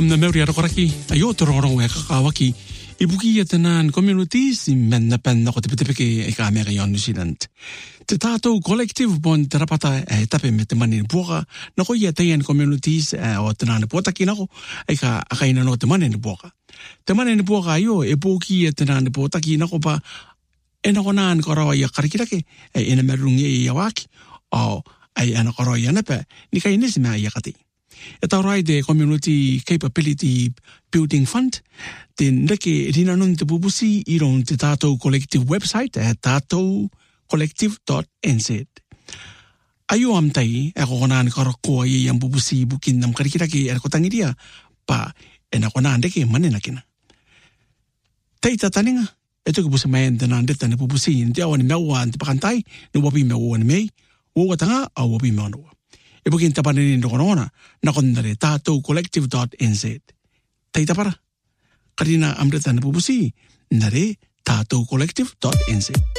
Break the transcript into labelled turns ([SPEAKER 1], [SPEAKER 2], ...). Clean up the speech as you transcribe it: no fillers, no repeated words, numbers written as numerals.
[SPEAKER 1] Kamna meuri arakoraki, ayo tororong e kakawaki, ibuki yatanan communities mennapen na ko tipitipiki e kamera yon New Zealand. Te tātou collective bon terapata e tape me te mani buoka, na ko yatayan communities o tanana potaki na ko, e ka akaina no te mani buoka. Te mani buoka ayo e buki yatanana potaki na ko pa, e na ko naan karawa ya karikirake, e ina merungi e yawaki, o ai ana karawa ya nepe, ni kai nisi mea yakati. E tau rai de Community Capability Building Fund, te neke rina nun te pupusi I ron te tātou collective website e tātoucollective.nz. Ayo amtai e kokonaan karakoa I ang pupusi bukin nam karikiraki e kotangiria pa e na konaan deke manenakina. Tei tataninga, e tuki pusi mayan tanan deta ne pupusi nti awan mewa anti pakantai, ni wapi mewa ni mei, uwa tanga au wapi mewa noa. E bukin tapanin dokonona na kondare tātoucollective.nz. Tai tapara. Karina amretan pupusi nare tātoucollective.nz.